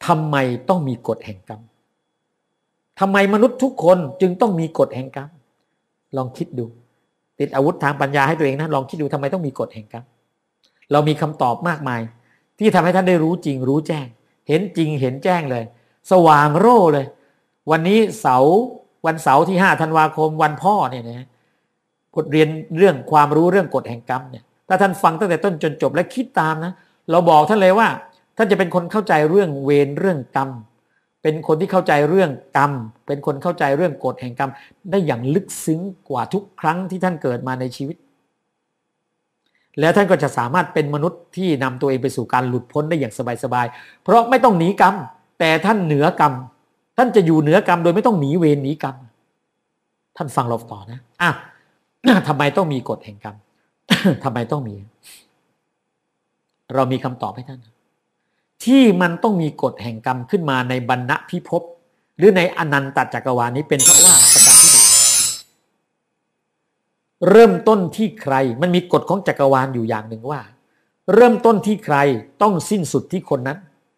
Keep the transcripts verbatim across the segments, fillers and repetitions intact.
ทำไมต้องมีกฎแห่งกรรมทำไมมนุษย์ทุกคนจึงต้องมีกฎแห่งกรรมลองคิดดูติดอาวุธทางปัญญาให้ตัวเองนะลองคิดดูทำไมต้องมีกฎแห่งกรรมเรามีคำตอบมากมายที่ทำให้ท่านได้รู้จริงรู้แจ้งเห็นจริงเห็นแจ้งเลยสว่างโร่เลยวันนี้เสาร์วันเสาร์ที่ห้าธันวาคมวันพ่อเนี่ยนะบทเรียนเรื่องความรู้เรื่องกฎแห่งกรรมเนี่ยถ้าท่านฟังตั้งแต่ต้นจนจบและคิดตามนะเราบอกท่านเลยว่าท่านจะเป็นคนเข้าใจเรื่องเวรเรื่องกรรมเป็นคนที่เข้าใจเรื่องกรรมเป็นคนเข้าใจเรื่องกฎแห่งกรรมได้อย่างลึกซึ้งกว่าทุกครั้งที่ท่านเกิดมาในชีวิตแล้วท่านก็จะสามารถเป็นมนุษย์ที่นำตัวเองไปสู่การหลุดพ้นได้อย่างสบายๆเพราะไม่ต้องหนีกรรมแต่ท่านเหนือกรรมท่านจะอยู่เหนือกรรมโดยไม่ต้องหนีเวรหนีกรรมท่านฟังเราต่อนะอ่ะทำไมต้องมีกฎแห่งกรรม ทำไมต้องมีเรามีคำตอบให้ท่านที่มันต้องมีกฎแห่งกรรมขึ้นมาในบรรณพิภพหรือในอนันตจักรวาลนี้เป็นเพราะว่าประการที่หนึ่งเริ่มต้นที่ใครมันมีกฎของจักรวาลอยู่อย่างหนึ่งว่าเริ่มต้นที่ใครต้องสิ้นสุดที่คนนั้น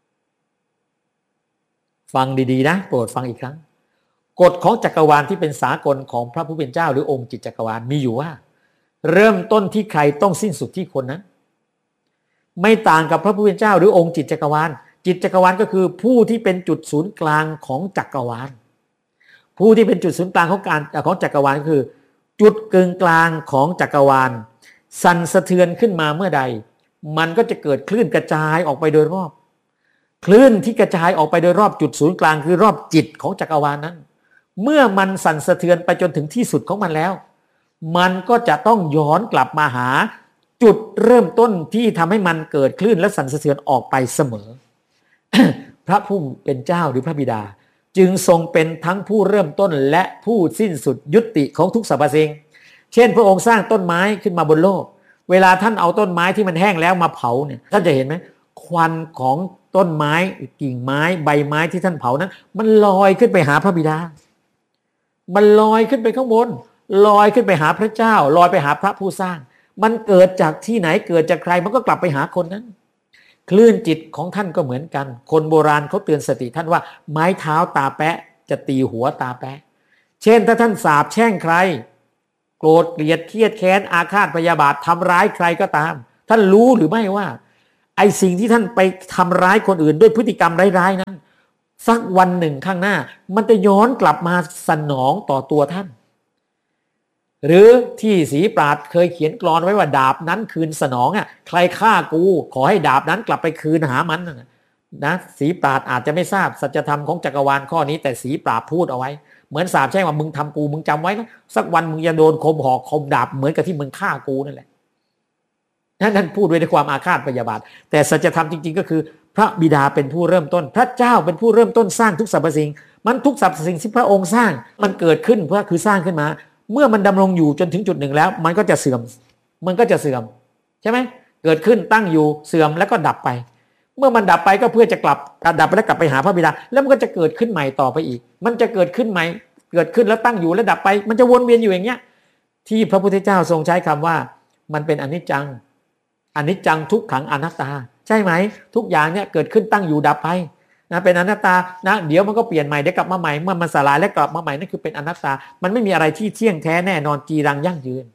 ฟังดีๆนะโปรดฟังอีกครั้งกฎของจักรวาลที่เป็นสากลของพระผู้เป็นเจ้าหรือองค์จิตจักรวาลมีอยู่ว่าเริ่มต้นที่ใครต้องสิ้นสุดที่คนนั้นไม่ต่างกับพระผู้เป็นเจ้าหรือองค์จิตจักรวาลจิตจักรวาลก็คือผู้ที่เป็นจุดศูนย์กลางของจักรวาลผู้ที่เป็นจุดศูนย์กลางของการของจักรวาลก็คือจุดกึ่งกลางของจักรวาลสั่นสะเทือนขึ้นมาเมื่อใดมันก็จะเกิดคลื่นกระจายออกไปโดยรอบคลื่นที่กระจายออกไปโดยรอบจุดศูนย์กลางคือรอบจิตของจักรวาลนั้นเมื่อมันสั่นสะเทือนไปจนถึงที่สุดของมันแล้วมันก็จะต้องย้อนกลับมาหาจุดเริ่มต้นที่ทำให้มันเกิดคลื่นและสั่นสะเทือนออกไปเสมอ พระผู้เป็นเจ้าหรือพระบิดาจึงทรงเป็นทั้งผู้เริ่มต้นและผู้สิ้นสุดยุติของทุกสรรพสิ่งเช่นพระองค์สร้างต้นไม้ขึ้นมาบนโลกเวลาท่านเอาต้นไม้ที่มันแห้งแล้วมาเผาเนี่ยท่านจะเห็นไหมควันของต้นไม้กิ่งไม้ใบไม้ที่ท่านเผานั้นมันลอยขึ้นไปหาพระบิดามันลอยขึ้นไปข้างบนลอยขึ้นไปหาพระเจ้าลอยไปหาพระผู้สร้างมันเกิดจากที่ไหนเกิดจากใครมันก็กลับไปหาคนนั้นคลื่นจิตของท่านก็เหมือนกันคนโบราณเขาเตือนสติท่านว่าไม้เท้าตาแปะจะตีหัวตาแปะเช่นถ้าท่านสาปแช่งใครโกรธเกลียดเครียดแค้นอาฆาตพยาบาททำร้ายใครก็ตามท่านรู้หรือไม่ว่าไอ้สิ่งที่ท่านไปทำร้ายคนอื่นด้วยพฤติกรรมร้ายๆนั้นสักวันหนึ่งข้างหน้ามันจะย้อนกลับมาสนองต่อตัวท่านหรือที่ศรีปราชญ์เคยเขียนกลอนไว้ว่าดาบนั้นคืนสนองอ่ะใครฆ่ากูขอให้ดาบนั้นกลับไปคืนหามันนะศรีปราชญ์อาจจะไม่ทราบสัจธรรมของจักรวาลข้อนี้แต่ศรีปราชญ์พูดเอาไว้เหมือนสาปแช่งว่ามึงทำกูมึงจำไว้นะสักวันมึงจะโดนคมหอกคมดาบเหมือนกับที่มึงฆ่ากูนั่นแหละนั่นพูดไว้ในความอาฆาตพยาบาทแต่สัจธรรมจริงๆก็คือพระบิดาเป็นผู้เริ่มต้นพระเจ้าเป็นผู้เริ่มต้นสร้างทุกสรรพสิ่งมันทุกสรรพสิ่งที่พระองค์สร้างมันเกิดขึ้นเพื่อคือสร้างขึ้นมาเมื่อมันดำรงอยู่จนถึงจุดหนึ่งแล้วมันก็จะเสื่อมมันก็จะเสื่อมใช่ไหมเกิดขึ้นตั้งอยู่เสื่อมแล้วก็ดับไปเมื่อมันดับไปก็เพื่อจะกลับดับไปแล้วกลับไปหาพระบิดาแล้วมันก็จะเกิดขึ้นใหม่ต่อไปอีกมันจะเกิดขึ้นใหม่เกิดขึ้นแล้วตั้งอยู่แล้วดับไปมันจะวนเวียนอยู่อย่างเงี้ยที่พระพุทธเจ้าทรงใช้คำว่ามันเป็นอนิจจังอนิจจังทุกขังอนัตตาใช่ไหมทุกอย่างเนี่ยเกิดขึ้นตั้งอยู่ดับไปนะเป็นอนัตตานะเดี๋ยวมันก็เปลี่ยนใหม่เดี๋ยวกลับมาใหม่เมื่อมันสลายแล้วกลับมาใหม่นั่นคือเป็นอนัตตามันไม่มีอะไรที่เที่ยงแท้แน่นอนจีรังยั่งยืน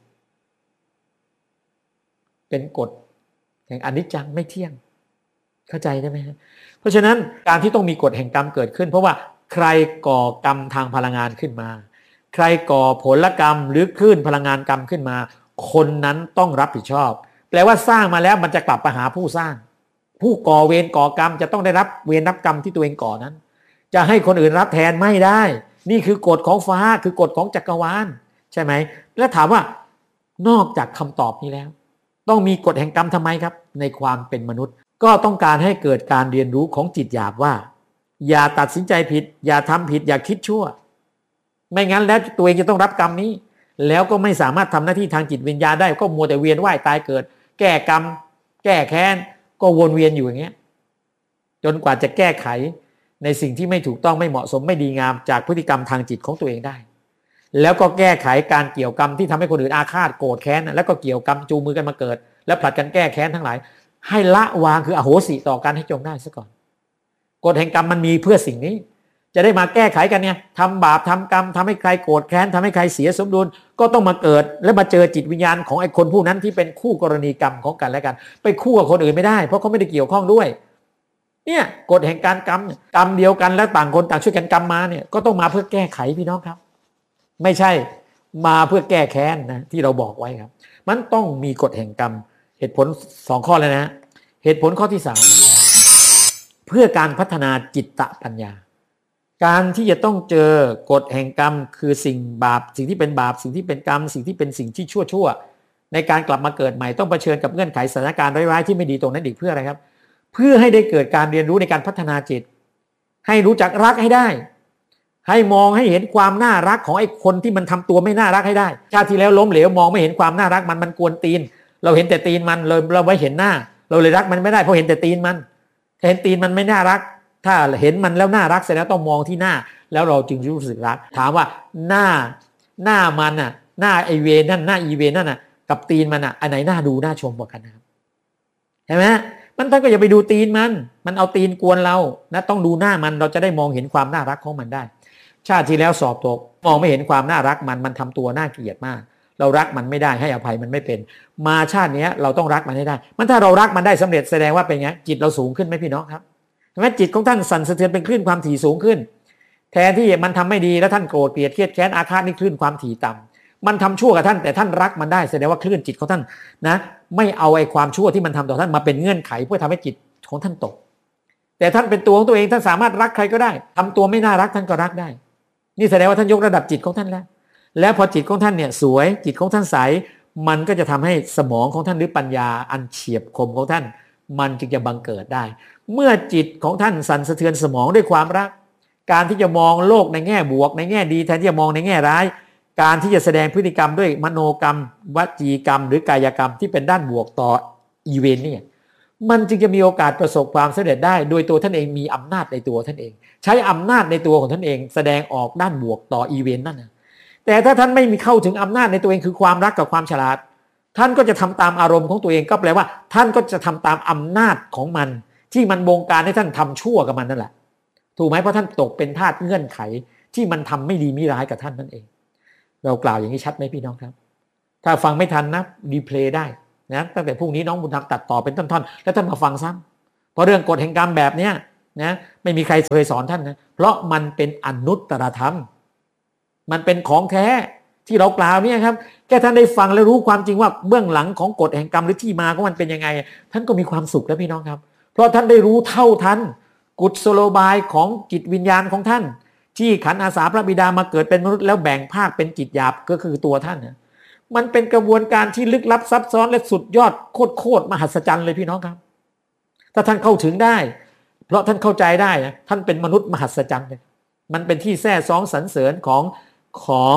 เป็นกฎแห่งอนิจจังไม่เที่ยงเข้าใจได้ไหมครับเพราะฉะนั้นการที่ต้องมีกฎแห่งกรรมเกิดขึ้นเพราะว่าใครก่อกรรมทางพลังงานขึ้นมาใครก่อผลกรรมหรือคลื่นพลังงานกรรมขึ้นมาคนนั้นต้องรับผิดชอบแปลว่าสร้างมาแล้วมันจะกลับไปหาผู้สร้างผู้ก่อเวรก่อกรรมจะต้องได้รับเวรรับกรรมที่ตัวเองก่อนั้นจะให้คนอื่นรับแทนไม่ได้นี่คือกฎของฟ้าคือกฎของจักรวาลใช่ไหมแล้วถามว่านอกจากคำตอบนี้แล้วต้องมีกฎแห่งกรรมทำไมครับในความเป็นมนุษย์ก็ต้องการให้เกิดการเรียนรู้ของจิตหยาบว่าอย่าตัดสินใจผิดอย่าทำผิดอย่าคิดชั่วไม่งั้นแล้วตัวเองจะต้องรับกรรมนี้แล้วก็ไม่สามารถทำหน้าที่ทางจิตวิญญาณได้ก็มัวแต่เวียนว่ายตายเกิดแก้กรรมแก้แค้นก็วนเวียนอยู่อย่างเงี้ยจนกว่าจะแก้ไขในสิ่งที่ไม่ถูกต้องไม่เหมาะสมไม่ดีงามจากพฤติกรรมทางจิตของตัวเองได้แล้วก็แก้ไขการเกี่ยวกรรมที่ทำให้คนอื่นอาฆาตโกรธแค้นแล้วก็เกี่ยวกรรมจูงมือกันมาเกิดแล้วผลัดกันแก้แค้นทั้งหลายให้ละวางคืออโหสิต่อกันให้จงได้ซะก่อนกฎแห่งกรรมมันมีเพื่อสิ่งนี้จะได้มาแก้ไขกันเนี่ยทำบาปทำกรรมทำให้ใครโกรธแค้นทำให้ใครเสียสมดุลก็ต้องมาเกิดและมาเจอจิตวิญญาณของไอ้คนผู้นั้นที่เป็นคู่กรณีกรรมของกันและกันไปคู่กับคนอื่นไม่ได้เพราะเขาไม่ได้เกี่ยวข้องด้วยเนี่ยกฎแห่งการกรรมกรรมเดียวกันแล้วต่างคนต่างช่วยกันกรรมมาเนี่ยก็ต้องมาเพื่อแก้ไขพี่น้องครับไม่ใช่มาเพื่อแก้แค้นนะที่เราบอกไว้ครับมันต้องมีกฎแห่งกรรมเหตุผลสองข้อเลยนะเหตุผลข้อที่สามเพื่อการพัฒนาจิตตปัญญาการที่จะต้องเจอกฎแห่งกรรมคือสิ่งบาปสิ่งที่เป็นบาปสิ่งที่เป็นกรรมสิ่งที่เป็นสิ่งที่ชั่วชั่วในการกลับมาเกิดใหม่ต้องเผชิญกับเงื่อนไขสถานการณ์ร้ายๆที่ไม่ดีตรงนั้นอีกเพื่ออะไรครับเพื่อให้ได้เกิดการเรียนรู้ในการพัฒนาจิตให้รู้จักรักให้ได้ให้มองให้เห็นความน่ารักของไอ้คนที่มันทำตัวไม่น่ารักให้ได้ชาติที่แล้วล้มเหลวมองไม่เห็นความน่ารักมันมันกวนตีนเราเห็นแต่ตีนมันเลยเราไม่เห็นหน้าเราเลยรักมันไม่ได้เพราะเห็นแต่ตีนมันถ้าเห็นตีนมันไม่น่ารักถ้าเห็นมันแล้วน่ารักเสร็จแล้วต้องมองที่หน้าแล้วเราจึงรู้สึกรักถามว่าหน้าหน้ามันน่ะหน้าไอเวนั่นหน้าอีเวนั่นน่ะกับตีนมันน่ะอันไหนน่าดูน่าชมกว่ากันนะครับเห็นไหมมันท่านก็อย่าไปดูตีนมันมันเอาตีนกวนเรานะต้องดูหน้ามันเราจะได้มองเห็นความน่ารักของมันได้ชาติที่แล้วสอบตกมองไม่เห็นความน่ารักมันมันทำตัวน่าเกลียดมากเรารักมันไม่ได้ให้อภัยมันไม่เป็นมาชาตินี้เราต้องรักมันให้ได้มันถ้าเรารักมันได้สำเร็จแสดงว่าเป็นไงจิตเราสูงขึ้นไหมพี่น้องครับเห็นไหมจิตของท่านสั่นสะเทือนเป็นคลื่นความถี่สูงขึ้นแทนที่มันทำไม่ดีแล้วท่านโกรธเกลียดเครียดแค้นอาฆาตนี่คลื่นความถี่ต่ำมันทำชั่วกับท่านแต่ท่านรักมันได้แสดงว่าคลื่นจิตของท่านนะไม่เอาไอ้ความชั่วที่มันทำต่อท่านมาเป็นเงื่อนไขเพื่อทำให้จิตของท่านตกแต่ท่านเป็นตัวของตัวเองท่านสามารถรักใครก็ได้ทำตัวไม่น่ารักท่านก็รักได้นี่แสดงว่าท่านยกระดับจิตของท่านแล้วแล้วพอจิตของท่านเนี่ยสวยจิตของท่านใสมันก็จะทำให้สมองของท่านหรือปัญญาอันเฉียบคมของท่านมันจึงจะบังเกิดได้เมื่อจิตของท่านสั่นสะเทือนสมองด้วยความรักการที่จะมองโลกในแง่บวกในแง่ดีแทนที่จะมองในแง่ร้ายการที่จะแสดงพฤติกรรมด้วยมโนกรรมวจีกรรมหรือกายกรรมที่เป็นด้านบวกต่ออีเวนต์เนี่ยมันจึงจะมีโอกาสประสบความสำเร็จได้โดยตัวท่านเองมีอำนาจในตัวท่านเองใช้อำนาจในตัวของท่านเองแสดงออกด้านบวกต่ออีเวนต์นั่นนะแต่ถ้าท่านไม่มีเข้าถึงอำนาจในตัวเองคือความรักกับความฉลาดท่านก็จะทำตามอารมณ์ของตัวเองก็แปลว่าท่านก็จะทำตามอำนาจของมันที่มันบงการให้ท่านทำชั่วกับมันนั่นแหละถูกไหมเพราะท่านตกเป็นทาสเงื่อนไขที่มันทำไม่ดีไม่ร้ายกับท่านนั่นเองเรากล่าวอย่างนี้ชัดไหมพี่น้องครับถ้าฟังไม่ทันนะรีเพลย์ได้นะตั้งแต่พรุ่งนี้น้องบุญธรรมตัดต่อเป็นท่อนๆแล้วท่านมาฟังซ้ำเพราะเรื่องกฎแห่งกรรมแบบเนี้ยนะไม่มีใครเคยสอนท่านนะเพราะมันเป็นอนุตตรธรรมมันเป็นของแท้ที่เรากล่าวเนี่ยครับแค่ท่านได้ฟังแล้วรู้ความจริงว่าเบื้องหลังของกฎแห่งกรรมหรือที่มาของมันเป็นยังไงท่านก็มีความสุขแล้วพี่น้องครับเพราะท่านได้รู้เท่าทันกุศโลบายของจิตวิญญาณของท่านที่ขันอาสาพระบิดามาเกิดเป็นมนุษย์แล้วแบ่งภาคเป็นจิตหยาบก็คือตัวท่านนะมันเป็นกระบวนการที่ลึกลับซับซ้อนและสุดยอดโคตรโคตรมหัศจรรย์เลยพี่น้องครับถ้าท่านเข้าถึงได้เพราะท่านเข้าใจได้นะท่านเป็นมนุษย์มหัศจรรย์เลยมันเป็นที่แท้ซ้องสรรเสริญของของ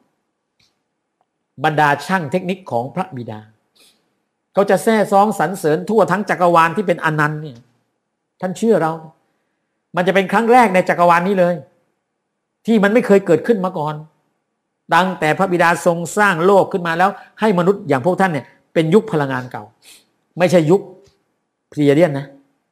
บรรดาช่างเทคนิคของพระบิดาเขาจะแท้ซ้องสรรเสริญทั่วทั้งจักรวาลที่เป็นอนันต์เนี่ยท่านเชื่อเรามันจะเป็นครั้งแรกในจักรวาลนี้เลยที่มันไม่เคยเกิดขึ้นมาก่อนดังแต่พระบิดาทรงสร้างโลกขึ้นมาแล้วให้มนุษย์อย่างพวกท่านเนี่ยเป็นยุคพลังงานเก่าไม่ใช่ยุคพรีเดียนนะ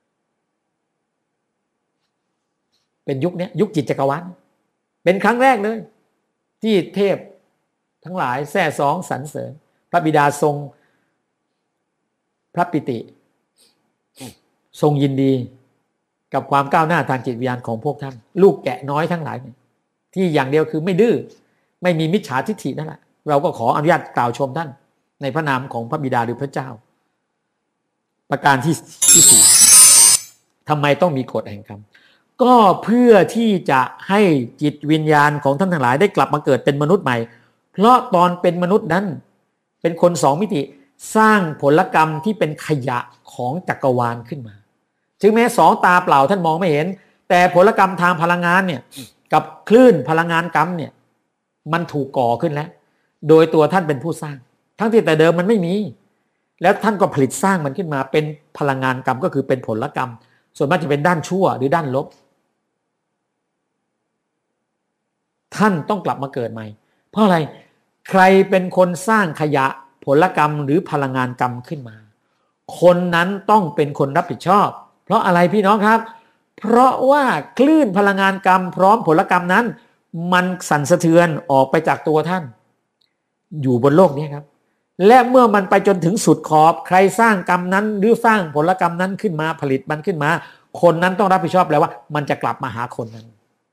เป็นยุคนี้ยุคจิตจักรวาลเป็นครั้งแรกเลยที่เทพทั้งหลายแท้ซ้องสรรเสริญพระบิดาทรงพระปิติทรงยินดีกับความก้าวหน้าทางจิตวิญญาณของพวกท่านลูกแกะน้อยทั้งหลายที่อย่างเดียวคือไม่ดื้อไม่มีมิจฉาทิฏฐินั่นแหละเราก็ขออนุญาตกล่าวชมท่านในพระนามของพระบิดาหรือพระเจ้าประการที่ที่สี่ทำไมต้องมีกฎแห่งกรรมก็เพื่อที่จะให้จิตวิญญาณของท่านทั้งหลายได้กลับมาเกิดเป็นมนุษย์ใหม่เพราะตอนเป็นมนุษย์นั้นเป็นคนสองมิติสร้างผลกรรมที่เป็นขยะของจักรวาลขึ้นมาถึงแม้สองตาเปล่าท่านมองไม่เห็นแต่ผลกรรมทางพลังงานเนี่ยกับคลื่นพลังงานกรรมเนี่ยมันถูกก่อขึ้นแล้วโดยตัวท่านเป็นผู้สร้างทั้งที่แต่เดิมมันไม่มีแล้วท่านก็ผลิตสร้างมันขึ้นมาเป็นพลังงานกรรมก็คือเป็นผลกรรมส่วนมากจะเป็นด้านชั่วหรือด้านลบท่านต้องกลับมาเกิดใหม่เพราะอะไรใครเป็นคนสร้างขยะผลกรรมหรือพลังงานกรรมขึ้นมาคนนั้นต้องเป็นคนรับผิดชอบเพราะอะไรพี่น้องครับเพราะว่าคลื่นพลังงานกรรมพร้อมผลกรรมนั้นมันสั่นสะเทือนออกไปจากตัวท่านอยู่บนโลกนี้ครับและเมื่อมันไปจนถึงสุดขอบใครสร้างกรรมนั้นหรือสร้างผลกรรมนั้นขึ้นมาผลิตมันขึ้นมาคนนั้นต้องรับผิดชอบแล้วว่ามันจะกลับมาหาคนนั้น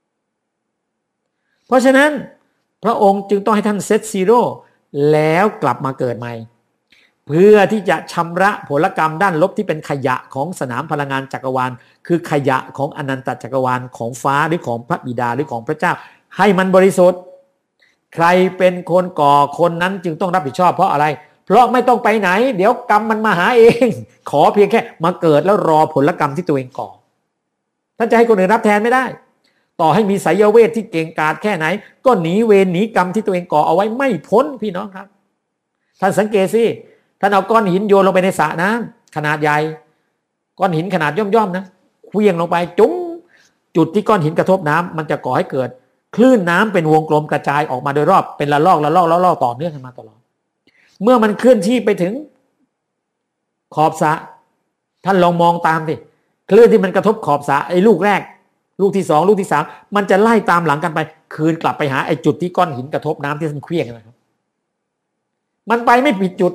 เพราะฉะนั้นพระองค์จึงต้องให้ท่านเซตซีโร่แล้วกลับมาเกิดใหม่เพื่อที่จะชำระผลกรรมด้านลบที่เป็นขยะของสนามพลังงานจักรวาลคือขยะของอนันตจักรวาลของฟ้าหรือของพระบิดาหรือของพระเจ้าให้มันบริสุทธิ์ใครเป็นคนก่อคนนั้นจึงต้องรับผิดชอบเพราะอะไรเพราะไม่ต้องไปไหนเดี๋ยวกรรมมันมาหาเองขอเพียงแค่มาเกิดแล้วรอผลกรรมที่ตัวเองก่อท่านจะให้คนอื่นรับแทนไม่ได้ต่อให้มีไสยเวทที่เก่งกาจแค่ไหนก็หนีเวรหนีกรรมที่ตัวเองก่อเอาไว้ไม่พ้นพี่น้องครับท่านสังเกตสิท่านเอาก้อนหินโยนลงไปในสระน้ำขนาดใหญ่ก้อนหินขนาดย่อมๆนะเคลื่อนลงไปจุ้งจุดที่ก้อนหินกระทบน้ำมันจะก่อให้เกิดคลื่นน้ำเป็นวงกลมกระจายออกมาโดยรอบเป็นละลอกละลอกละลอกต่อเนื่องกันมาตลอดเมื่อมันเคลื่อนที่ไปถึงขอบสระท่านลองมองตามสิคลื่นที่มันกระทบขอบสระไอ้ลูกแรกลูกที่สองลูกที่สามมันจะไล่ตามหลังกันไปคืนกลับไปหาไอ้จุดที่ก้อนหินกระทบน้ำที่ท่านเคลื่อนนะครับมันไปไม่ผิดจุด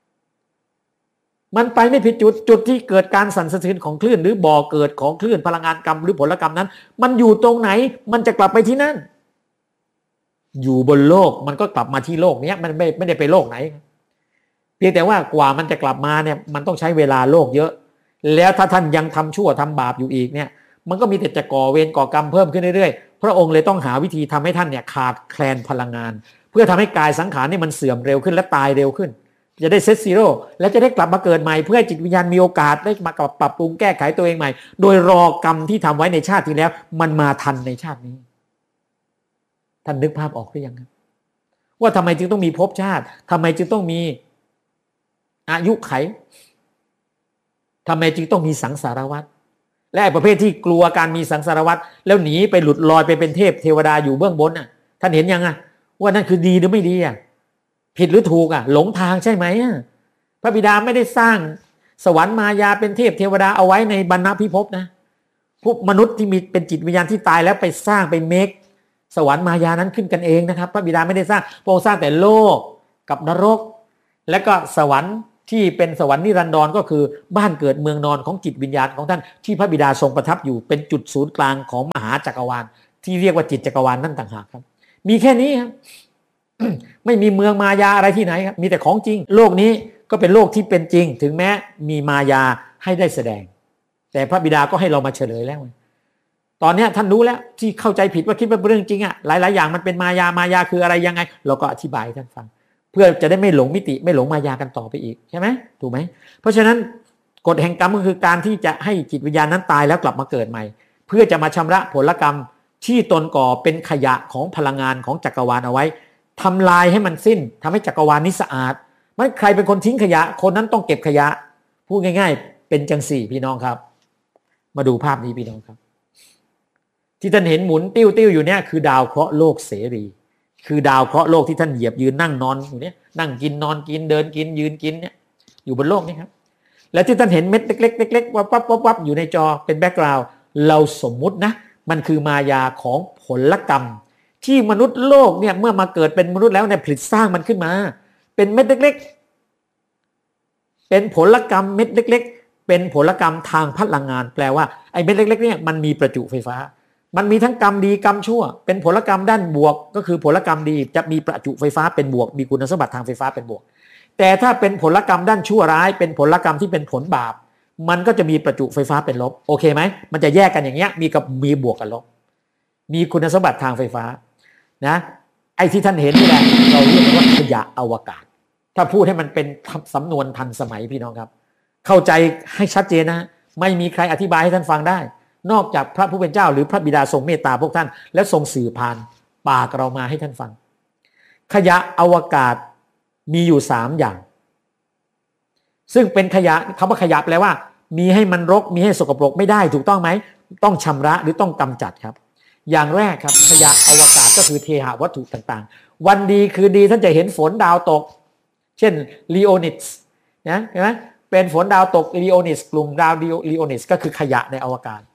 มันไปไม่ผิดจุดจุดที่เกิดการสั่นสะเทือนของคลื่นหรือบ่อเกิดของคลื่นพลังงานกรรมหรือผลกรรมนั้นมันอยู่ตรงไหนมันจะกลับไปที่นั่นอยู่บนโลกมันก็กลับมาที่โลกนี้มันไม่ไม่ได้ไปโลกไหนเพียงแต่ว่ากว่ามันจะกลับมาเนี่ยมันต้องใช้เวลาโลกเยอะแล้วถ้าท่านยังทำชั่วทำบาปอยู่อีกเนี่ยมันก็มีแต่จะก่อเวรก่อกรรมเพิ่มขึ้นเรื่อยๆพระองค์เลยต้องหาวิธีทำให้ท่านเนี่ยขาดแคลนพลังงานเพื่อทำให้กายสังขารนี่มันเสื่อมเร็วขึ้นและตายเร็วขึ้นจะได้เซตซีโร่และจะได้กลับมาเกิดใหม่เพื่อให้จิตวิญญาณมีโอกาสได้มาปรับปรุงแก้ไขตัวเองใหม่โดยรอกรรมที่ทำไว้ในชาติที่แล้วมันมาทันในชาตินี้ท่านนึกภาพออกหรือยังครับว่าทำไมจึงต้องมีภพชาติทำไมจึงต้องมีอายุไขทำไมจึงต้องมีสังสารวัฏและประเภทที่กลัวการมีสังสารวัฏแล้วหนีไปหลุดลอยไปเป็นเทพเทวดาอยู่เบื้องบนน่ะท่านเห็นยังอ่ะว่านั่นคือดีหรือไม่ดีอ่ะผิดหรือถูกอ่ะหลงทางใช่ไหมอ่ะพระบิดาไม่ได้สร้างสวรรค์มายาเป็นเทพเทวดาเอาไว้ในบรรณพิภพนะพวกมนุษย์ที่มีเป็นจิตวิญญาณที่ตายแล้วไปสร้างไปเมคสวรรค์มายานั้นขึ้นกันเองนะครับพระบิดาไม่ได้สร้างพระองค์สร้างแต่โลกกับนรกและก็สวรรค์ที่เป็นสวรรค์นิรันดรก็คือบ้านเกิดเมืองนอนของจิตวิญญาณของท่านที่พระบิดาทรงประทับอยู่เป็นจุดศูนย์กลางของมหาจักรวาลที่เรียกว่าจิตจักรวาลนั่นต่างหากครับมีแค่นี้ครับ ไม่มีเมืองมายาอะไรที่ไหนครับมีแต่ของจริงโลกนี้ก็เป็นโลกที่เป็นจริงถึงแม้มีมายาให้ได้แสดงแต่พระบิดาก็ให้เรามาเฉลยแล้วตอนนี้ท่านรู้แล้วที่เข้าใจผิดว่าคิดว่าเป็นเรื่องจริงอ่ะหลายๆอย่างมันเป็นมายามายาคืออะไรยังไงเราก็อธิบายให้ท่านฟังเพื่อจะได้ไม่หลงมิติไม่หลงมายากันต่อไปอีกใช่ไหมถูกไหมเพราะฉะนั้นกฎแห่งกรรมก็คือการที่จะให้จิตวิญญาณนั้นตายแล้วกลับมาเกิดใหม่เพื่อจะมาชำระผลกรรมที่ตนก่อเป็นขยะของพลังงานของจักรวาลเอาไว้ทำลายให้มันสิ้นทำให้จักรวาลนี้สะอาดไม่ใครเป็นคนทิ้งขยะคนนั้นต้องเก็บขยะพูดง่ายๆเป็นจังสี่พี่น้องครับมาดูภาพนี้พี่น้องครับที่ท่านเห็นหมุนติ้วติ้วอยู่เนี่ยคือดาวเคราะห์โลกเสรีคือดาวเคราะห์โลกที่ท่านเหยียบยืนนั่งนอนอยู่เนี่ยนั่งกินนอนกินเดินกินยืนกินเนี่ยอยู่บนโลกนี้ครับและที่ท่านเห็นเม็ดเล็กๆเล็กๆวับวับวับวับอยู่ในจอเป็นแบ็กกราวด์เราสมมุตินะมันคือมายาของผลกรรมที่มนุษย์โลกเนี่ยเมื่อมาเกิดเป็นมนุษย์แล้วเนี่ยผลิตสร้างมันขึ้นมาเป็นเม็ดเล็กๆเป็นผลกรรมเม็ดเล็กๆเป็นผลกรรมทางพลังงานแปลว่าไอ้เม็ดเล็กๆเนี่ยมันมีประจุไฟฟ้ามันมีทั้งกรรมดีกรรมชั่วเป็นผลกรรมด้านบวกก็คือผลกรรมดีจะมีประจุไฟฟ้าเป็นบวกมีคุณสมบัติทางไฟฟ้าเป็นบวกแต่ถ้าเป็นผลกรรมด้านชั่วร้ายเป็นผลกรรมที่เป็นผลบาปมันก็จะมีประจุไฟฟ้าเป็นลบโอเคไหมมันจะแยกกันอย่างเงี้ยมีกับมีบวกกับลบมีคุณสมบัติทางไฟฟ้านะไอ้ที่ท่านเห็นนี่แหละเราเรียกว่าขยะอวกาศถ้าพูดให้มันเป็นสำนวนทันสมัยพี่น้องครับเข้าใจให้ชัดเจนนะไม่มีใครอธิบายให้ท่านฟังได้นอกจากพระผู้เป็นเจ้าหรือพระบิดาทรงเมตตาพวกท่านและทรงสื่อผ่านปากเรามาให้ท่านฟังขยะอวกาศมีอยู่สามอย่างซึ่งเป็นขยะคำว่าขยะแปลว่ามีให้มันรกมีให้สกปรกไม่ได้ถูกต้องไหมต้องชำระหรือต้องกำจัดครับอย่างแรกครับขยะอวกาศก็คือเทหะวัตถุต่างๆวันดีคืนดีท่านจะเห็นฝนดาวตกเช่นลีโอนิสนะเห็นไหมเป็นฝนดาวตกลีโอนิสกลุ่มดาวลีโอนิสก็คือขยะในอวกาศ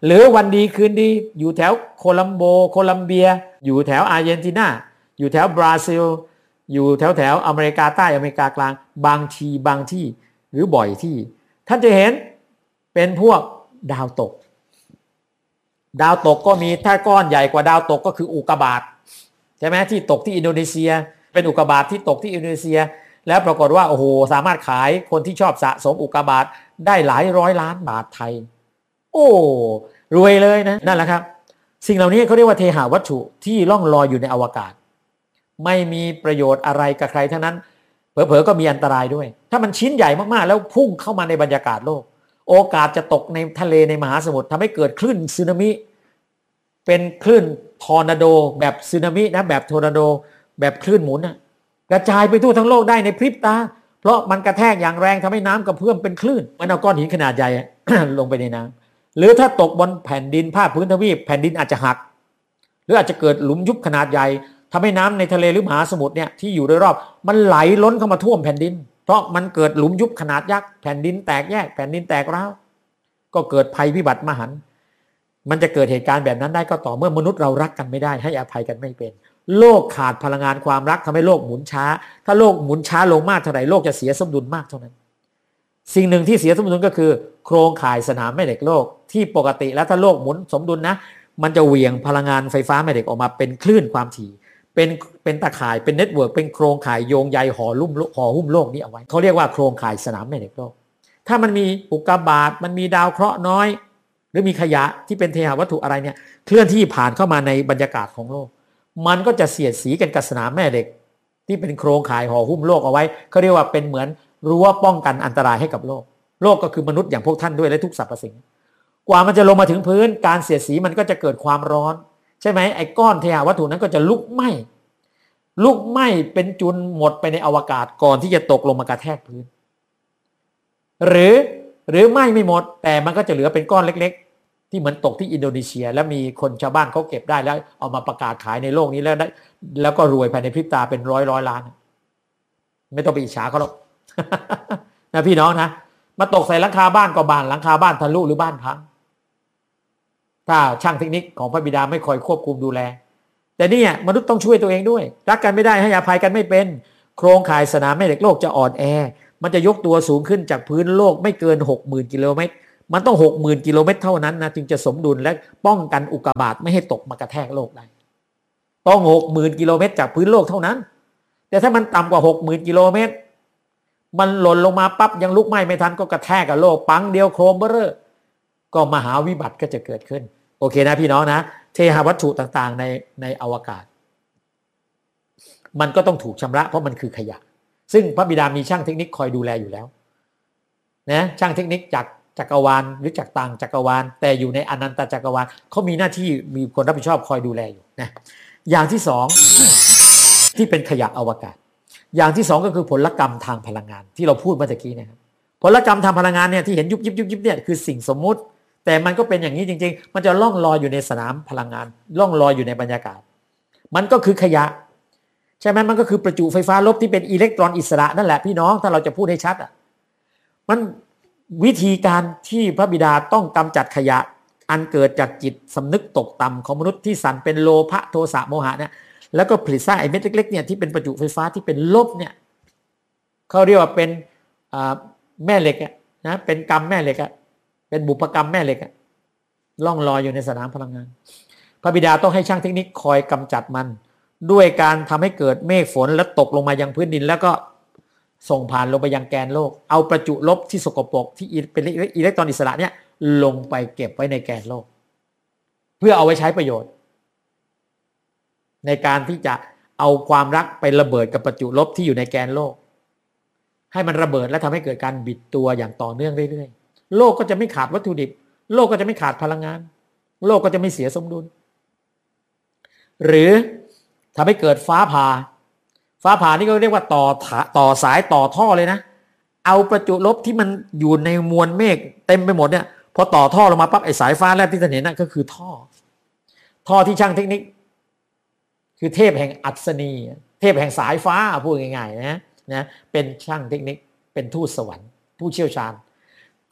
หรือวันดีคืนดีอยู่แถวโคลัมโบโคลัมเบียอยู่แถวอาร์เจนตินาอยู่แถวบราซิลอยู่แถวแถวอเมริกาใต้อเมริกากลางบางทีบางที่หรือบ่อยที่ท่านจะเห็นเป็นพวกดาวตกดาวตกก็มีถ้าก้อนใหญ่กว่าดาวตกก็คืออุกกาบาตใช่ไหมที่ตกที่อินโดนีเซียเป็นอุกกาบาตที่ตกที่อินโดนีเซียแล้วปรากฏว่าโอ้โหสามารถขายคนที่ชอบสะสมอุกกาบาตได้หลายร้อยล้านบาทไทยโอ้รวยเลยนะนั่นแหละครับสิ่งเหล่านี้เขาเรียกว่าเทหาวัตถุที่ล่องลอยอยู่ในอวกาศไม่มีประโยชน์อะไรกับใครทั้งนั้นเผลอๆก็มีอันตรายด้วยถ้ามันชิ้นใหญ่มากๆแล้วพุ่งเข้ามาในบรรยากาศโลกโอกาสจะตกในทะเลในมหาสมุทรทำให้เกิดคลื่นสึนามิเป็นคลื่นทอร์นาโดแบบสึนามินะแบบทอร์นาโดแบบคลื่นหมุนนะกระจายไปทั่วทั้งโลกได้ในพริบตาเพราะมันกระแทกอย่างแรงทำให้น้ำกระเพื่อมเป็นคลื่นมันเอาก้อนหินขนาดใหญ่ ลงไปในน้ำหรือถ้าตกบนแผ่นดินภาคพื้นทวีปแผ่นดินอาจจะหักหรืออาจจะเกิดหลุมยุบขนาดใหญ่ทำให้น้ำในทะเลหรือมหาสมุทรเนี่ยที่อยู่โดยรอบมันไหลล้นเข้ามาท่วมแผ่นดินเพราะมันเกิดหลุมยุบขนาดยักษ์แผ่นดินแตกแยกแผ่นดินแตกร้าวก็เกิดภัยพิบัติมหันต์มันจะเกิดเหตุการณ์แบบนั้นได้ก็ต่อเมื่อมนุษย์เรารักกันไม่ได้ให้อภัยกันไม่เป็นโลกขาดพลังงานความรักทำให้โลกหมุนช้าถ้าโลกหมุนช้าลงมากเท่าไหร่โลกจะเสียสมดุลมากเท่านั้นสิ่งหนึ่งที่เสียสมดุลก็คือโครงข่ายสนามแม่เหล็กโลกที่ปกติแล้วถ้าโลกหมุนสมดุลนะมันจะเหวี่ยงพลังงานไฟฟ้าแม่เหล็กออกมาเป็นคลื่นความถี่เป็นเป็นตาข่ายเป็นเน็ตเวิร์กเป็นโครงข่ายโยงใยห่อลุ่มห่อหุ้มโลกนี้เอาไว้เขาเรียกว่าโครงข่ายสนามแม่เหล็กโลกถ้ามันมีอุกกาบาตมันมีดาวเคราะห์น้อยหรือมีขยะที่เป็นเทหวัตถุอะไรเนี่ยเคลื่อนที่ผ่านเข้ามาในบรรยากาศของโลกมันก็จะเสียดสีกันกับสนามแม่เหล็กที่เป็นโครงข่ายห่อหุ้มโลกเอาไว้เขาเรียกว่าเป็นเหมือนรั้วป้องกันอันตรายให้กับโลกโลกก็คือมนุษย์อย่างพวกท่านด้วยและทุกสรรพสิ่งกว่ามันจะลงมาถึงพื้นการเสียดสีมันก็จะเกิดความร้อนใช่ไหมไอ้ก้อนเทหวัตถุนั้นก็จะลุกไหม้ลุกไหม้เป็นจุลหมดไปในอวกาศก่อนที่จะตกลงมากระแทกพื้นหรือหรือไหม้ไม่หมดแต่มันก็จะเหลือเป็นก้อนเล็กๆที่เหมือนตกที่อินโดนีเซียแล้วมีคนชาวบ้านเขาเก็บได้แล้วเอามาประกาศขายในโลกนี้แล้วได้แล้วก็รวยภายในพริบตาเป็นร้อยร้อยล้านไม่ต้องไปอิจฉาเขาหรอก นะพี่น้องนะมาตกใส่หลังคาบ้านก็บานหลังคาบ้านทะลุหรือบ้านพังถ้าช่างเทคนิคของพระบิดาไม่คอยควบคุมดูแลแต่นี่มนุษย์ต้องช่วยตัวเองด้วยรักกันไม่ได้ให้อภัยกันไม่เป็นโครงข่ายสนามแม่เหล็กโลกจะอ่อนแอมันจะยกตัวสูงขึ้นจากพื้นโลกไม่เกิน หกหมื่น กิโลเมตรมันต้อง หกหมื่น กิโลเมตรเท่านั้นนะจึงจะสมดุลและป้องกันอุกกาบาตไม่ให้ตกมากระแทกโลกได้ต้อง หกหมื่น กิโลเมตรจากพื้นโลกเท่านั้นแต่ถ้ามันต่ำกว่า หกหมื่น กิโลเมตรมันหล่นลงมาปั๊บยังลุกไหม้ไม่ทันก็กระแทกกับโลกปังเดียวโครมเบ้อเร่อก็มหาวิบัติก็จะเกิดขึ้นโอเคนะพี่น้องนะเทหวัตถุต่างๆในในอวกาศมันก็ต้องถูกชำระเพราะมันคือขยะซึ่งพระบิดามีช่างเทคนิคคอยดูแลอยู่แล้วนะช่างเทคนิคจากจักรวาลหรือจากต่างจักรวาลแต่อยู่ในอนันตจักรวาลเขามีหน้าที่มีคนรับผิดชอบคอยดูแลอยู่นะอย่างที่สองที่เป็นขยะอวกาศอย่างที่สองก็คือผลกรรมทางพลังงานที่เราพูดเมื่อกี้นะครับผลกรรมทางพลังงานเนี่ยที่เห็นยุบยิบยุบยิบเนี่ยคือสิ่งสมมุติแต่มันก็เป็นอย่างนี้จริงๆมันจะล่องลอยอยู่ในสนามพลังงานล่องลอยอยู่ในบรรยากาศมันก็คือขยะใช่ไหมมันก็คือประจุไฟฟ้าลบที่เป็นอิเล็กตรอนอิสระนั่นแหละพี่น้องถ้าเราจะพูดให้ชัดอ่ะมันวิธีการที่พระบิดาต้องกำจัดขยะอันเกิดจากจิตสำนึกตกต่ำของมนุษย์ที่สั่นเป็นโลภะโทสะโมหะเนี่ยแล้วก็ผลิตสร้างไอ้เม็ดเล็กๆเนี่ยที่เป็นประจุไฟฟ้าที่เป็นลบเนี่ยเขาเรียกว่าเป็นแม่เหล็กนะเป็นกรรมแม่เหล็กอะเป็นบุพกรรมแม่เหล็กอะล่องลอยอยู่ในสนามพลังงานพระบิดาต้องให้ช่างเทคนิคคอยกำจัดมันด้วยการทำให้เกิดเมฆฝนและตกลงมายังพื้นดินแล้วก็ส่งผ่านลงไปยังแกนโลกเอาประจุลบที่สกปรกที่เป็นอิเล็กตรอนอิสระเนี่ยลงไปเก็บไว้ในแกนโลกเพื่อเอาไว้ใช้ประโยชน์ในการที่จะเอาความรักไประเบิดกับประจุลบที่อยู่ในแกนโลกให้มันระเบิดและทำให้เกิดการบิดตัวอย่างต่อเนื่องเรื่อยๆโลกก็จะไม่ขาดวัตถุดิบโลกก็จะไม่ขาดพลังงานโลกก็จะไม่เสียสมดุลหรือทำให้เกิดฟ้าผ่าฟ้าผ่านี่ก็เรียกว่าต่อต่อสายต่อท่อเลยนะเอาประจุลบที่มันอยู่ในมวลเมฆเต็มไปหมดเนี่ยพอต่อท่อลงมาปั๊บไอ้สายฟ้าแลบที่ท่านเห็นนั่นก็คือท่อท่อที่ช่างเทคนิคคือเทพแห่งอัศนีเทพแห่งสายฟ้าพูดง่ายๆนะนะเป็นช่างเทคนิคเป็นทูตสวรรค์ผู้เชี่ยวชาญ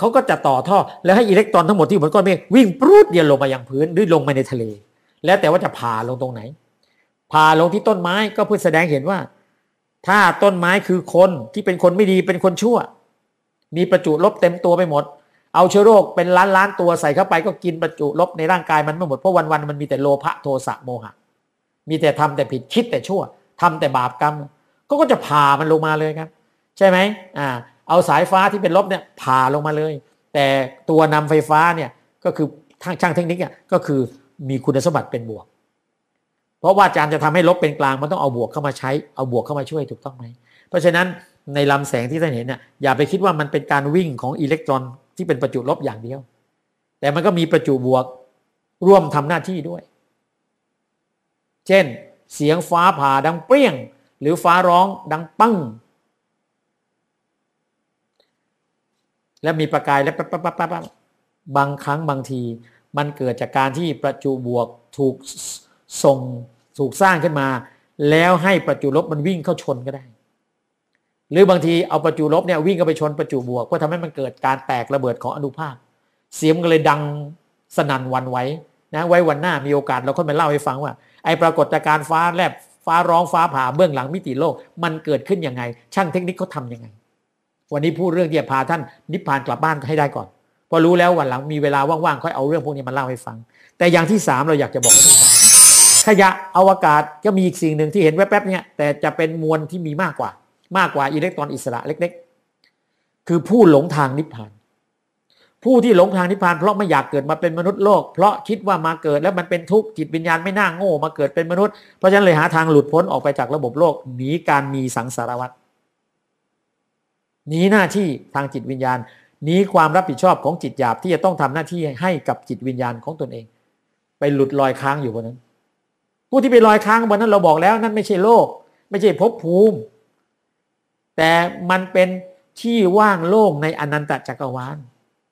เขาก็จะต่อท่อแล้วให้อิเล็กตรอนทั้งหมดที่อยู่บนก้อนเมฆวิ่งปรูดเดียวลงมายังพื้นหรือลงมาในทะเลแล้วแต่ว่าจะผ่าลงตรงไหนผ่าลงที่ต้นไม้ก็เพื่อแสดงเห็นว่าถ้าต้นไม้คือคนที่เป็นคนไม่ดีเป็นคนชั่วมีประจุลบเต็มตัวไปหมดเอาเชื้อโรคเป็นล้านล้านตัวใส่เข้าไปก็กินประจุลบในร่างกายมันไม่หมดเพราะวันๆมันมีแต่โลภะโทสะโมหะมีแต่ทำแต่ผิดคิดแต่ชั่วทำแต่บาปกรรมก็ก็จะผ่ามันลงมาเลยครับใช่ไหมอ่าเอาสายฟ้าที่เป็นลบเนี่ยผ่าลงมาเลยแต่ตัวนำไฟฟ้าเนี่ยก็คือทางช่างเทคนิคเนี่ยก็คือมีคุณสมบัติเป็นบวกเพราะว่าอาจารย์จะทำให้ลบเป็นกลางมันต้องเอาบวกเข้ามาใช้เอาบวกเข้ามาช่วยถูกต้องไหมเพราะฉะนั้นในลำแสงที่ท่านเห็นเนี่ยอย่าไปคิดว่ามันเป็นการวิ่งของอิเล็กตรอนที่เป็นประจุลบอย่างเดียวแต่มันก็มีประจุบวกร่วมทำหน้าที่ด้วยเช่นเสียงฟ้าผ่าดังเปรี้ยงหรือฟ้าร้องดังปังและมีประกายและปั๊บปั๊บปั๊บปั๊บบางครั้งบางทีมันเกิดจากการที่ประจุบวกถูกส่งถูกสร้างขึ้นมาแล้วให้ประจุลบมันวิ่งเข้าชนก็ได้หรือบางทีเอาประจุลบเนี่ยวิ่งเข้าไปชนประจุบวกเพื่อทำให้มันเกิดการแตกระเบิดของอนุภาคเสียงมันเลยดังสนั่นหวั่นไหวนะไว้วันหน้ามีโอกาสเราค่อยมาเล่าให้ฟังว่าไอ้ปรากฏการณ์ฟ้าแลบฟ้าร้องฟ้าผ่าเบื้องหลังมิติโลกมันเกิดขึ้นยังไงช่างเทคนิคเขาทำยังไงวันนี้พูดเรื่องที่จะพาท่านนิพพานกลับบ้านให้ได้ก่อนพอรู้แล้ววันหลังมีเวลาว่างๆค่อยเอาเรื่องพวกนี้มาเล่าให้ฟังแต่อย่างที่สามเราอยากจะบอกขยะอวกาศก็มีอีกสิ่งหนึ่งที่เห็นแวบๆเนี่ยแต่จะเป็นมวลที่มีมากกว่ามากกว่าอิเล็กตรอนอิสระเล็กๆคือผู้หลงทางนิพพานผู้ที่หลงทางนิพพานเพราะไม่อยากเกิดมาเป็นมนุษย์โลกเพราะคิดว่ามาเกิดแล้วมันเป็นทุกข์จิตวิญญาณไม่น่าโง่มาเกิดเป็นมนุษย์เพราะฉะนั้นเลยหาทางหลุดพ้นออกไปจากระบบโลกหนีการมีสังสารวัฏหนีหน้าที่ทางจิตวิญญาณหนีความรับผิดชอบของจิตหยาบที่จะต้องทำหน้าที่ให้กับจิตวิญญาณของตนเองไปหลุดลอยค้างอยู่บนนั้นผู้ที่ไปลอยค้างบนนั้นเราบอกแล้วนั่นไม่ใช่โลกไม่ใช่ภพภูมิแต่มันเป็นที่ว่างโล่งในอนันตจักรวาล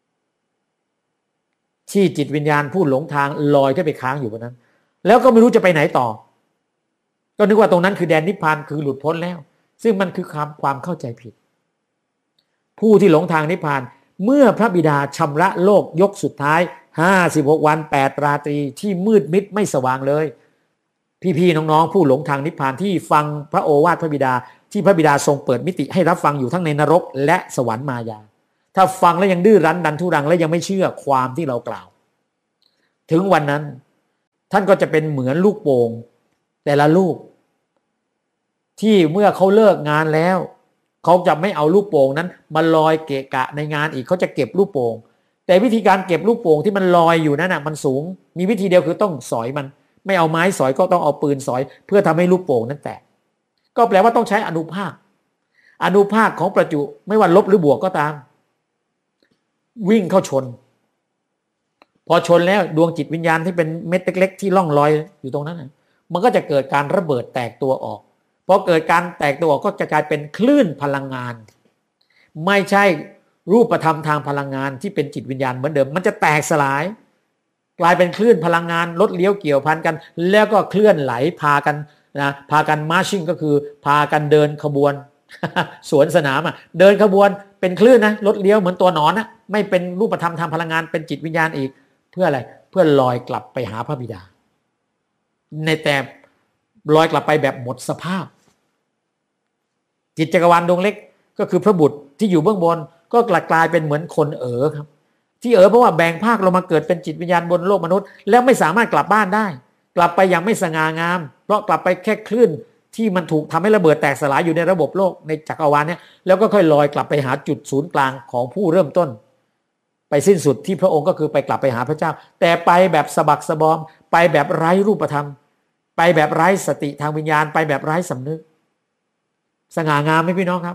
ที่จิตวิญญาณผู้หลงทางลอยขึ้นไปค้างอยู่บนนั้นแล้วก็ไม่รู้จะไปไหนต่อก็นึกว่าตรงนั้นคือแดนนิพพานคือหลุดพ้นแล้วซึ่งมันคือความความเข้าใจผิดผู้ที่หลงทางนิพพานเมื่อพระบิดาชำระโลกยกสุดท้ายห้าสิบหกวันแปดราตรีที่มืดมิดไม่สว่างเลยพี่ๆน้องๆผู้หลงทางนิพพานที่ฟังพระโอวาทพระบิดาที่พระบิดาทรงเปิดมิติให้รับฟังอยู่ทั้งในนรกและสวรรค์มายาถ้าฟังแล้วยังดื้อรั้นดันทุรังและยังไม่เชื่อความที่เรากล่าวถึงวันนั้นท่านก็จะเป็นเหมือนลูกโป่งแต่ละลูกที่เมื่อเขาเลิกงานแล้วเขาจะไม่เอาลูกโป่งนั้นมาลอยเกะกะในงานอีกเขาจะเก็บลูกโป่งแต่วิธีการเก็บลูกโป่งที่มันลอยอยู่นั้นน่ะมันสูงมีวิธีเดียวคือต้องสอยมันไม่เอาไม้สอยก็ต้องเอาปืนสอยเพื่อทำให้ลูกโป่งนั้นแตกก็แปลว่าต้องใช้อนุภาคอนุภาคของประจุไม่ว่าลบหรือบวกก็ตามวิ่งเข้าชนพอชนแล้วดวงจิตวิญญาณที่เป็นเม็ดเล็กๆที่ล่องลอยอยู่ตรงนั้นนะมันก็จะเกิดการระเบิดแตกตัวออกพอเกิดการแตกตัวออกก็จะกลายเป็นคลื่นพลังงานไม่ใช่รูปธรรมทางพลังงานที่เป็นจิตวิญญาณเหมือนเดิมมันจะแตกสลายกลายเป็นคลื่นพลังงานลดเลี้ยวเกี่ยวพันกันแล้วก็เคลื่อนไหลพากันนะพากันมาร์ชิ่งก็คือพากันเดินขบวนสวนสนามอ่ะเดินขบวนเป็นคลื่นนะลดเลี้ยวเหมือนตัวหนอนนะไม่เป็นรูปธรรมทางพลังงานเป็นจิตวิญญาณอีกเพื่ออะไรเพื่อลอยกลับไปหาพระบิดาในแต่ลอยกลับไปแบบหมดสภาพจิตจักรวาลดวงเล็กก็คือพระบุตรที่อยู่เบื้องบนก็กลายเป็นเหมือนคนเอ๋อครับที่เอ๋อเพราะว่าแบ่งภาคเรามาเกิดเป็นจิตวิญญาณบนโลกมนุษย์แล้วไม่สามารถกลับบ้านได้กลับไปอย่างไม่สง่างามเพราะกลับไปแค่คลื่นที่มันถูกทำให้ระเบิดแตกสลายอยู่ในระบบโลกในจักรวาลเนี่ยแล้วก็ค่อยลอยกลับไปหาจุดศูนย์กลางของผู้เริ่มต้นไปสิ้นสุดที่พระองค์ก็คือไปกลับไปหาพระเจ้าแต่ไปแบบสะบักสะบอมไปแบบไร้รูปธรรมไปแบบไร้สติทางวิญญาณไปแบบไร้สำนึกสง่างามไหมพี่น้องครับ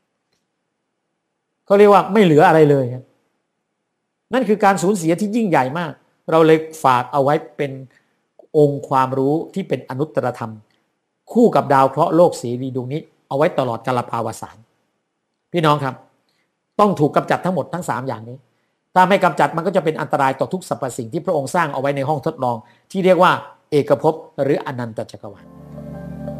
เขาเรียกว่าไม่เหลืออะไรเลยครับนั่นคือการสูญเสียที่ยิ่งใหญ่มากเราเลยฝากเอาไว้เป็นองค์ความรู้ที่เป็นอนุตตรธรรมคู่กับดาวเคราะห์โลกเสรีดวงนี้เอาไว้ตลอดกาลภาวสานพี่น้องครับต้องถูกกำจัดทั้งหมดทั้งสามอย่างนี้ถ้าไม่กำจัดมันก็จะเป็นอันตรายต่อทุกสรรพสิ่งที่พระองค์สร้างเอาไว้ในห้องทดลองที่เรียกว่าเอกภพหรืออนันตจักรวาล